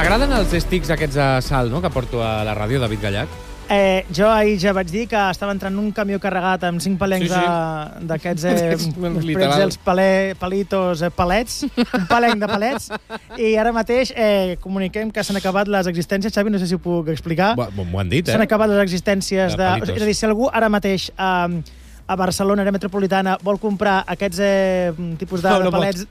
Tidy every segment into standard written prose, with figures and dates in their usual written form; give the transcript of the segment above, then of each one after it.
T'agraden els sticks aquests de sal, no?, que porto a la ràdio, David Gallac? Jo ahir ja vaig dir que estava entrant un camió carregat amb 5 palencs d'aquests pretzels, palitos, palets, un palenc de palets, i ara mateix comuniquem que s'han acabat les existències. Xavi, no sé si ho puc explicar. M'ho han dit, S'han acabat les existències de... És a dir, si algú ara mateix a Barcelona, àrea metropolitana, vol comprar aquests tipus de palets...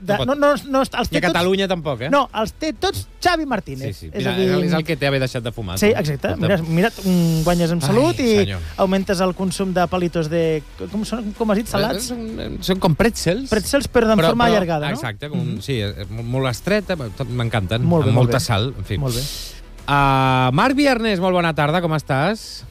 I a Catalunya tampoc, No, els té tots Xavi Martínez. Sí. Mira, és el que té haver deixat de fumar. Sí, exacte. Mira, guanyes en salut i augmentes el consum de palitos de... Com has dit, salats? Són com pretzels. Pretzels, però de forma allargada, no? Exacte, sí, molt estreta, m'encanten, amb molta sal, en fi. Molt bé. Marc Viernès, molt bona tarda, com estàs?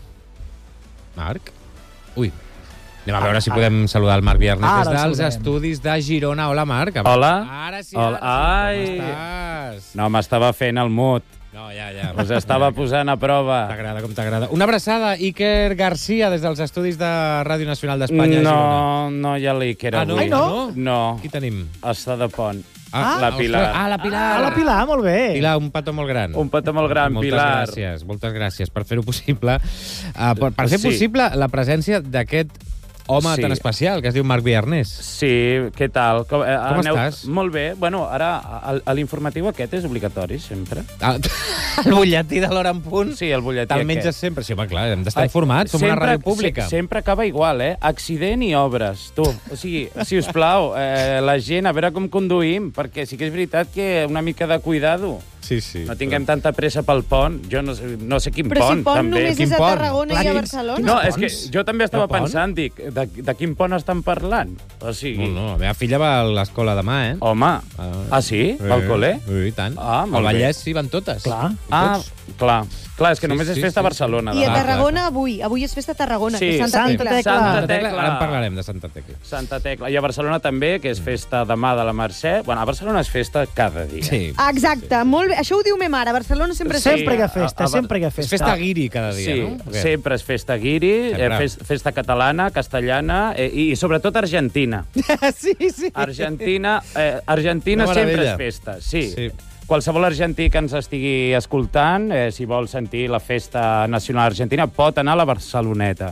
Marc? Ui. Anem a veure si podem saludar el Marc Viernès des dels estudis de Girona. Hola, Marc. Hola. Ara sí. Ai. Com estàs? No, m'estava fent el mut. No, ja. Us estava posant a prova. T'agrada com t'agrada. Una abraçada, Iker Garcia, des dels estudis de Ràdio Nacional d'Espanya a Girona. No hi ha l'Iker avui. Ai, no? No. Qui tenim? Està de pont. La Pilar. La Pilar. La Pilar, molt bé. Pilar, un petó molt gran. Un petó molt gran, Pilar. Moltes gràcies per fer-ho possible. Per fer possible la presència d'aquest home tan especial, que es diu Marc Viernès. Sí, què tal? Com estàs? Molt bé. Bueno, ara l'informatiu aquest és obligatori, sempre. El butlletí de l'hora en punt? Sí, el butlletí aquest. Te'l menges sempre? Sí, home, clar, hem d'estar informats, som una ràdio pública. Sempre acaba igual, Accident i obres, tu. O sigui, si us plau, la gent, a veure com conduïm, perquè sí que és veritat que una mica de cuidado. Sí. No tinguem tanta pressa pel pont. Jo no sé quin pont, també. Però si pont només és a Tarragona i a Barcelona. No, és que jo també estava pensant, dic, de quin pont estan parlant? O sigui... No, la meva filla va a l'escola demà, Home, sí? Al col·le? I tant. Al Vallès sí, van totes. Clar. Clar, és que només és festa a Barcelona. I a Tarragona avui és festa a Tarragona, que és Santa Tecla. Ara en parlarem, de Santa Tecla. Santa Tecla. I a Barcelona també, que és festa demà de la Mercè. Bueno, a Barcelona és festa cada dia. Sí. Exacte, molt bé. Això ho diu ma mare, a Barcelona sempre és Sempre hi ha festa, sempre hi ha festa. És festa guiri cada dia, no? Sí, sempre és festa guiri, festa catalana, castellana i sobretot argentina. Sí. Argentina sempre és festa, sí. Qualsevol argentí que ens estigui escoltant, si vol sentir la festa nacional argentina, pot anar a la Barceloneta.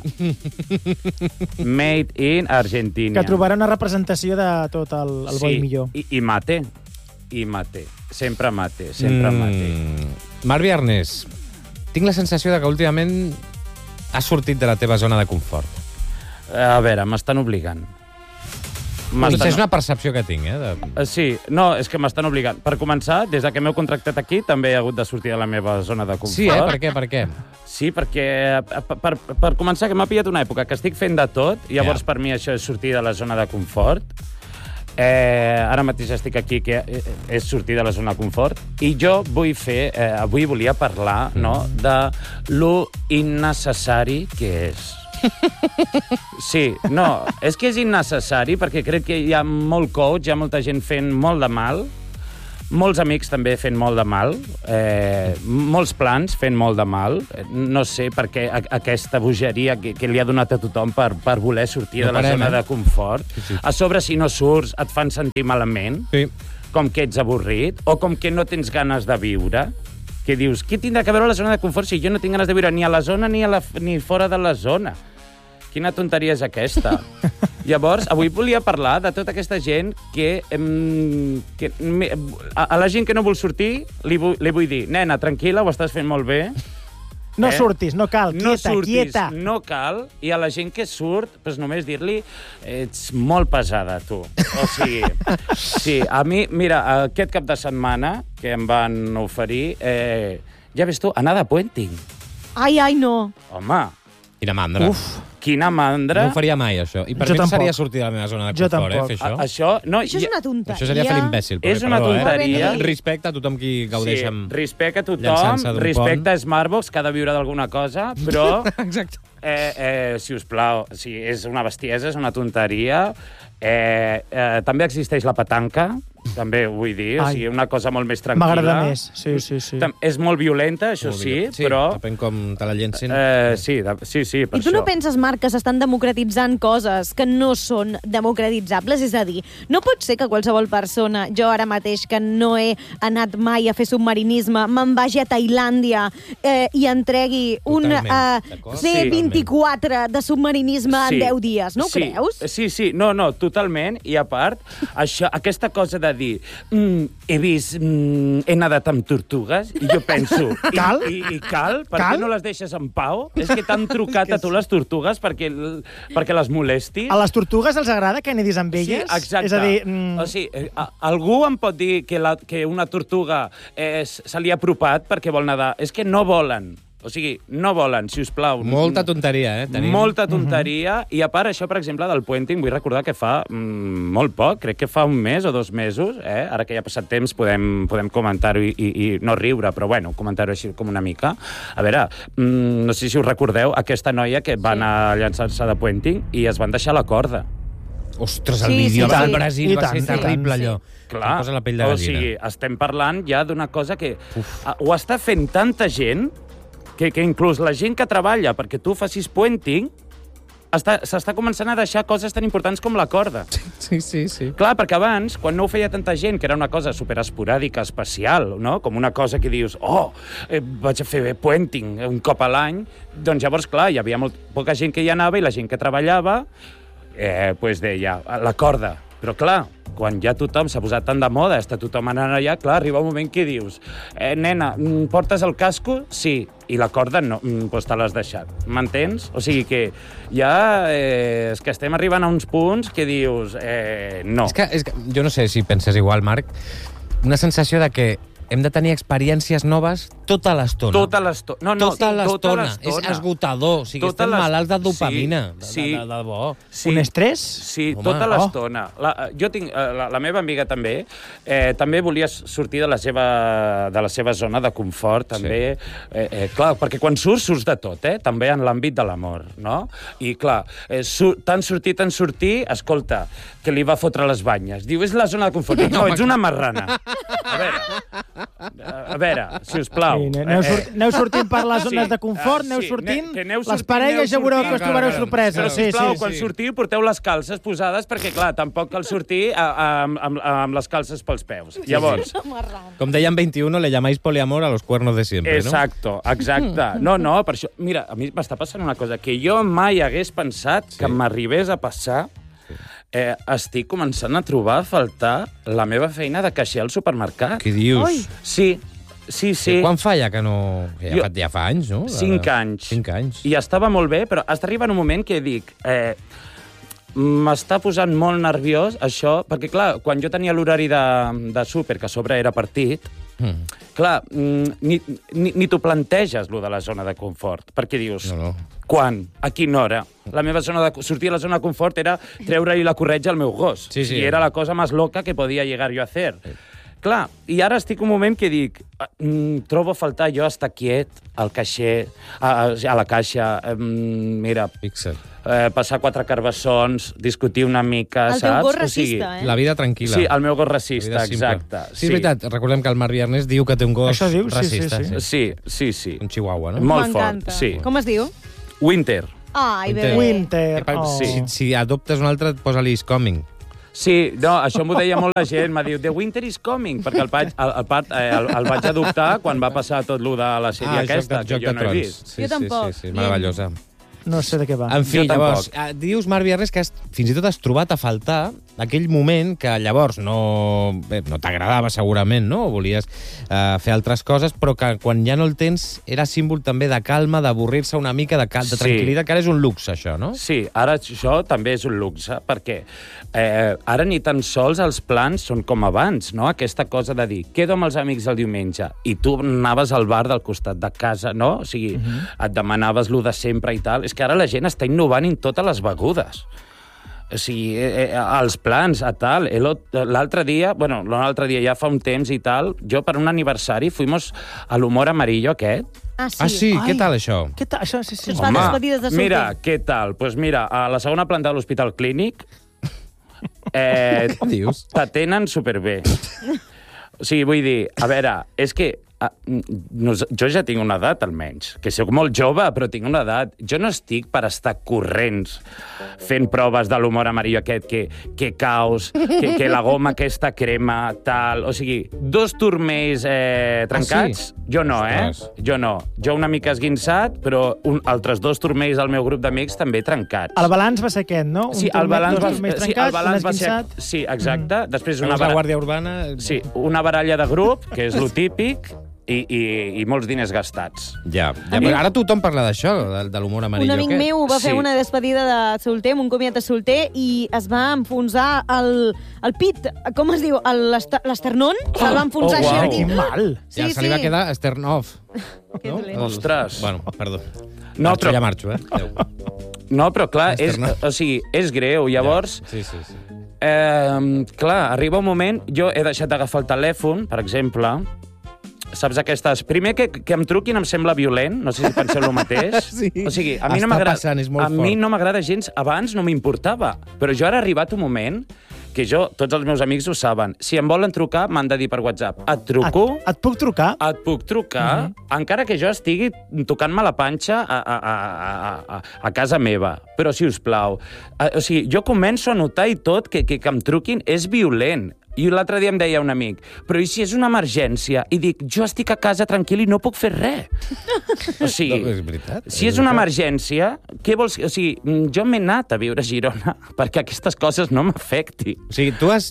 Made in Argentina. Que trobarà una representació de tot el bo i millor. I mate. Sempre mate. Marc Viernès, tinc la sensació de que últimament has sortit de la teva zona de confort. A veure, m'estan obligant. És una percepció que tinc, Sí, no, és que m'estan obligant. Per començar, des que m'heu contractat aquí, també he hagut de sortir de la meva zona de confort. Sí, Per què? Sí, perquè, per començar, que m'ha pillat una època que estic fent de tot, llavors per mi això és sortir de la zona de confort. Ara mateix estic aquí, que és sortir de la zona de confort, i jo avui volia parlar de lo innecessari que és. Sí, no, és que és innecessari perquè crec que hi ha molt coach, hi ha molta gent fent molt de mal, molts amics també fent molt de mal, molts plans fent molt de mal. No sé per què aquesta bogeria que li ha donat a tothom per voler sortir de la zona de confort. A sobre, si no surts, et fan sentir malament, com que ets avorrit, o com que no tens ganes de viure. Que dius, què tindrà que veure la zona de confort si jo no tinc ganes de viure ni a la zona ni fora de la zona? Quina tonteria és aquesta? Llavors, avui volia parlar de tota aquesta gent que a la gent que no vol sortir li vull dir, nena, tranquil·la, ho estàs fent molt bé. No surtis, no cal, quieta. No cal, i a la gent que surt, doncs només dir-li ets molt pesada, tu. O sigui, sí, a mi, mira, aquest cap de setmana que em van oferir, ja ves tu, anar de puenting. Ai, no. Home. Quina mandra. Quina mandra. No ho faria mai, això. I per mi seria sortir de la meva zona de confort, fer això. Això és una tonteria. Això seria fer l'imbècil. És una tonteria. Respecte a tothom qui gaudeix amb... Respecte a tothom, respecte a Smartbox, que ha de viure d'alguna cosa, però... Exacte. Si us plau, és una bestiesa, és una tonteria. També existeix la petanca. també ho vull dir. O sigui, una cosa molt més tranquil·la. M'agrada més, sí. És molt violenta, això sí, però... Depèn com te la llencin. Sí, per això. I tu no penses, Marc, que s'estan democratitzant coses que no són democratitzables? És a dir, no pot ser que qualsevol persona, jo ara mateix, que no he anat mai a fer submarinisme, me'n vagi a Tailàndia i entregui un C-24 de submarinisme en 10 dies, no ho creus? Sí, no, totalment. I a part, aquesta cosa de dir he nadat amb tortugues, i jo penso... Cal? I cal? Per què no les deixes en pau? És que t'han trucat a tu les tortugues perquè les molestis? A les tortugues els agrada que nedis amb elles? Sí, exacte. És a dir... O sigui, algú em pot dir que una tortuga se li ha apropat perquè vol nedar. És que no volen. O sigui, no volen, si us plau. Molta tonteria, tenim. Molta tonteria. I a part, això, per exemple, del puenting, vull recordar que fa molt poc, crec que fa un mes o 2 mesos, ara que ja ha passat temps podem comentar-ho i no riure, però bueno, comentar-ho així com una mica. A veure, no sé si us recordeu, aquesta noia que va anar a llançar-se de puenting i es van deixar la corda. Ostres, el vídeo del Brasil va ser terrible, allò. Clar, posa la pell de gallina. O sigui, estem parlant ja d'una cosa que ho està fent tanta gent que inclús la gent que treballa perquè tu facis puenting s'està començant a deixar coses tan importants com la corda. Sí. Clar, perquè abans, quan no ho feia tanta gent, que era una cosa superesporàdica, especial, no? Com una cosa que dius, vaig a fer puenting un cop a l'any, doncs llavors, clar, hi havia poca gent que hi anava i la gent que treballava deia, la corda. Però clar, quan ja tothom s'ha posat tan de moda, està tothom anant allà, clar, arriba un moment que dius, nena, portes el casco? Sí. I la corda no, doncs te l'has deixat. M'entens? O sigui que ja és que estem arribant a uns punts que dius, no. És que jo no sé si penses igual, Marc, una sensació de que hem de tenir experiències noves tota l'estona. Tota l'estona. Tota l'estona. És esgotador. O sigui, estem malalts de dopamina. Sí. De bo. Un estrès? Sí, tota l'estona. Jo tinc... La meva amiga també volia sortir de la seva zona de confort, també. Clar, perquè quan surts de tot, també en l'àmbit de l'amor, no? I clar, tant sortir, escolta, que li va fotre les banyes. Diu, és la zona de confort. No, ets una marrana. A veure, si us plau. Sí, aneu sortint per les zones de confort, aneu sortint. Les parelles ja veureu que us trobareu sorpreses. Però, sisplau, quan sortiu, porteu les calces posades, perquè, clar, tampoc cal sortir amb les calces pels peus. Llavors... Com deien 21, le llamáis poliamor a los cuernos de siempre, no? Exacte. No, per això... Mira, a mi m'està passant una cosa que jo mai hagués pensat que m'arribés a passar. Estic començant a trobar a faltar la meva feina de caixer al supermercat. Què dius? Sí. Quan fa ja que no... Ja fa anys, no? 5 anys. 5 anys. I estava molt bé, però està arribant un moment que dic... m'està posant molt nerviós, això, perquè, clar, quan jo tenia l'horari de súper, que a sobre era partit, clar, ni t'ho planteges, lo de la zona de confort, perquè dius... No. Quan? A quina hora? La meva sortir a la zona de confort era treure-li la corretja al meu gos. Sí. I era la cosa més loca que podia llegar jo a fer. Clar, i ara estic un moment que dic, trobo a faltar jo estar quiet al caixer, a la caixa, mira... Fixa't. Passar 4 carbassons, discutir una mica, saps? El teu gos racista, La vida tranquil·la. Sí, el meu gos racista, exacte. Sí, és veritat, recordem que el Marc Ernest diu que té un gos racista. Sí. Un chihuahua, no? Molt fort, sí. Com es diu? Winter. Ai, bebè. Winter. Si adoptes un altre, posa-li is coming. Sí, no, això m'ho deia molt la gent. M'ha dit, The Winter is coming, perquè el vaig adoptar quan va passar tot lo de la sèrie aquesta, que jo no he vist. Jo tampoc. Sí, meravellosa. No sé de què va. En fi, llavors, dius, Marc Ernest, que fins i tot has trobat a faltar aquell moment que llavors no t'agradava segurament, no? Volies fer altres coses, però que quan ja no el tens era símbol també de calma, d'avorrir-se una mica, de tranquil·litat, que ara és un luxe, això, no? Sí, ara això també és un luxe, perquè ara ni tan sols els plans són com abans, no? Aquesta cosa de dir, quedo amb els amics el diumenge, i tu anaves al bar del costat de casa, no? O sigui, et demanaves lo de sempre i tal. És que ara la gent està innovant en totes les begudes. O sigui, els plans, tal. L'altre dia ja fa un temps i tal, jo per un aniversari fuimos a l'humor amarillo aquest. Ah, sí? Què tal, això? Què tal? Això, sí. Es fan despedides de solter. Mira, què tal? Doncs mira, a la segona planta de l'Hospital Clínic Dius? t'atenen superbé. O sigui, vull dir, a veure, és que jo ja tinc una edat, almenys, que soc molt jove, però tinc una edat. Jo no estic per estar corrents fent proves de l'humor amarillo aquest, que caos, que la goma aquesta crema, tal... O sigui, 2 turmells trencats, jo no, Jo no. Jo una mica esguinçat, però altres 2 turmells del meu grup d'amics també trencats. El balanç va ser aquest, no? Sí, el balanç va ser... Sí, exacte. Després la Guàrdia Urbana... Sí, una baralla de grup, que és lo típic, i molts diners gastats. Ja. Ara tothom parla d'això, de l'humor amarillo. Un amic meu va fer una despedida de solter, un comiat de solter, i es va enfonsar el pit, com es diu? L'esternón? Se'l va enfonsar així. Quin mal! Ja se li va quedar Sternov. Que dolent. Ostres. Bueno, perdó. No, Ja marxo, No, però clar, és greu. Llavors, Sí. clar, arriba un moment... Jo he deixat d'agafar el telèfon, per exemple... Saps aquestes... Primer, que em truquin em sembla violent, no sé si penseu el mateix. Sí. O sigui, a mi no m'agrada gens, abans no m'importava, però jo ara ha arribat un moment que tots els meus amics ho saben. Si em volen trucar, m'han de dir per WhatsApp. Et truco? Et puc trucar? Et puc trucar, encara que jo estigui tocant-me la panxa a casa meva. Però, si us plau, o sigui, jo començo a notar i tot que em truquin és violent. I l'altre dia em deia un amic, però i si és una emergència? I dic, jo estic a casa tranquil i no puc fer res. O sigui, és veritat, si és una emergència, què vols... O sigui, jo m'he anat a viure a Girona perquè aquestes coses no m'afecti. O sigui, tu eres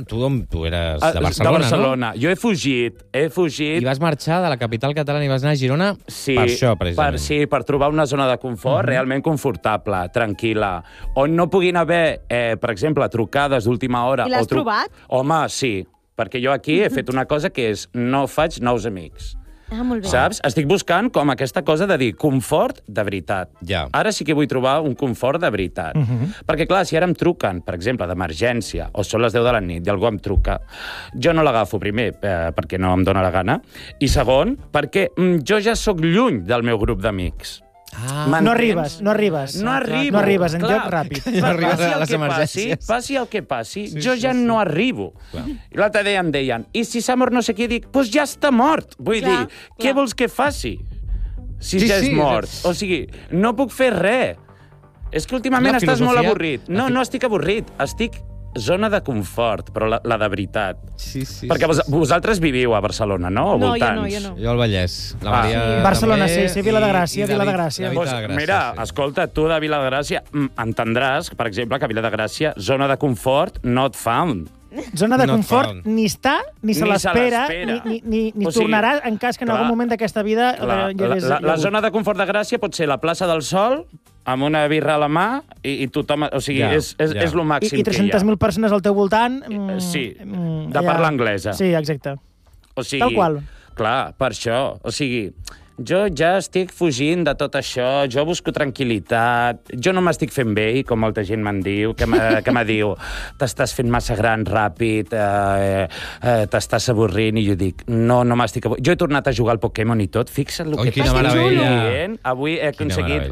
de Barcelona, de Barcelona. No? Jo he fugit. I vas marxar de la capital catalana i vas anar a Girona per això, precisament. Per trobar una zona de confort realment confortable, tranquil·la, on no puguin haver, per exemple, trucades d'última hora. I l'has trobat? Home, sí, perquè jo aquí he fet una cosa que és no faig nous amics. Ah, molt bé. Saps? Estic buscant com aquesta cosa de dir confort de veritat. Ja. Ara sí que vull trobar un confort de veritat. Perquè, clar, si ara em truquen, per exemple, d'emergència, o són les 10 de la nit i algú em truca, jo no l'agafo, primer, perquè no em dóna la gana, i segon, perquè jo ja sóc lluny del meu grup d'amics. No arribes. No arribes en lloc ràpid. No arribes a les emergències. Passi el que passi, jo ja no arribo. I l'altre dia em deien, i si s'ha mort no sé qui? Dic, doncs ja està mort. Vull dir, què vols que faci? Si ja és mort. O sigui, no puc fer res. És que últimament estàs molt avorrit. No estic avorrit. Estic zona de confort, però la de veritat. Sí. Perquè vosaltres viviu a Barcelona, no? O voltants. Jo no. Jo al Vallès. La Maria Barcelona, també, sí, Vila de Gràcia, Vila de Gràcia. Mira, escolta, tu de Vila de Gràcia entendràs, per exemple, que a Vila de Gràcia, zona de confort not found. Zona de confort ni està, ni se l'espera, ni tornarà en cas que en algun moment d'aquesta vida... La zona de confort de Gràcia pot ser la plaça del Sol, amb una birra a la mà, i tothom... O sigui, és el màxim que hi ha. I 300.000 persones al teu voltant... Sí, de parla anglesa. Sí, exacte. O sigui, tal qual. Clar, per això. O sigui, jo ja estic fugint de tot això, jo busco tranquil·litat, jo no m'estic fent vell, com molta gent me'n diu, que me diu, t'estàs fent massa gran ràpid, t'estàs avorrint, i jo dic, no m'estic avorrint. Jo he tornat a jugar al Pokémon i tot, fixa't el que t'estic dient. Avui he aconseguit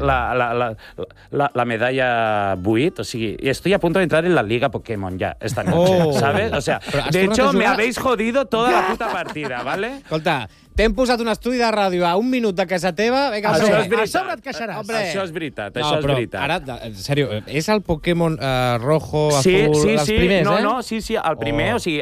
la medalla 8, o sigui, estoy a punto de entrar en la Liga Pokémon ya, esta noche, ¿sabes? O sea, de hecho, me habéis jodido toda la puta partida, ¿vale? Escolta, t'hem posat un estudi de ràdio a 1 minut de casa teva. Vinga, això és veritat. A sobre et queixaràs. Això és veritat, això és veritat. Ara, en sèrio, és el Pokémon rojo, azul, els primers, No, el primer, o sigui,